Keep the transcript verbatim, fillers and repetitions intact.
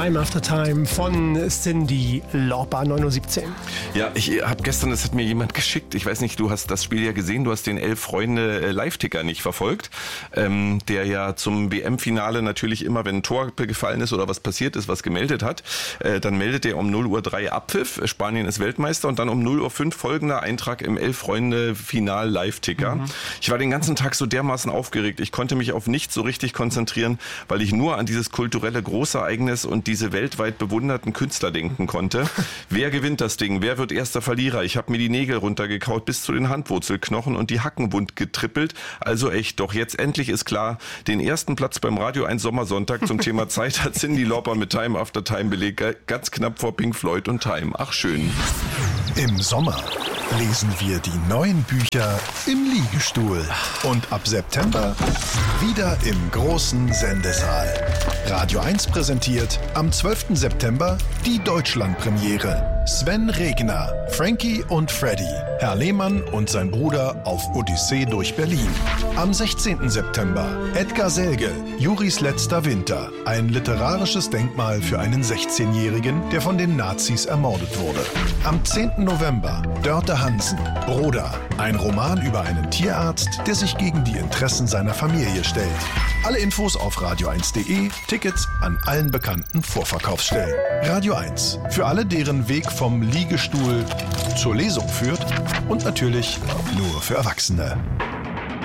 Time After Time von Cyndi Lauper, neun Uhr siebzehn. Ja, ich habe gestern, das hat mir jemand geschickt, ich weiß nicht, du hast das Spiel ja gesehen, du hast den Elf-Freunde-Live-Ticker nicht verfolgt, ähm, der ja zum W M-Finale natürlich immer, wenn ein Tor gefallen ist oder was passiert ist, was gemeldet hat, äh, dann meldet er um null Uhr drei Abpfiff, Spanien ist Weltmeister, und dann um null Uhr fünf folgender Eintrag im Elf-Freunde-Final-Live-Ticker. Mhm. Ich war den ganzen Tag so dermaßen aufgeregt, ich konnte mich auf nichts so richtig konzentrieren, weil ich nur an dieses kulturelle Großereignis und diese weltweit bewunderten Künstler denken konnte. Wer gewinnt das Ding? Wer wird erster Verlierer? Ich habe mir die Nägel runtergekaut bis zu den Handwurzelknochen und die Hacken wund getrippelt. Also echt, doch jetzt endlich ist klar, den ersten Platz beim Radio eins Sommersonntag zum Thema Zeit hat Cyndi Lauper mit Time After Time belegt, ganz knapp vor Pink Floyd und Time. Ach schön. Im Sommer lesen wir die neuen Bücher im Liegestuhl. Und ab September wieder im großen Sendesaal. Radio eins präsentiert am zwölften September die Deutschlandpremiere. Sven Regner, Frankie und Freddy, Herr Lehmann und sein Bruder auf Odyssee durch Berlin. Am sechzehnten September Edgar Selge, Juris letzter Winter. Ein literarisches Denkmal für einen sechzehnjährigen, der von den Nazis ermordet wurde. Am zehnten November Dörte Hansen, Broder. Ein Roman über einen Tierarzt, der sich gegen die Interessen seiner Familie stellt. Alle Infos auf radio eins punkt de, Tickets an allen bekannten Vorverkaufsstellen. Radio eins, für alle, deren Weg vom Liegestuhl zur Lesung führt, und natürlich nur für Erwachsene.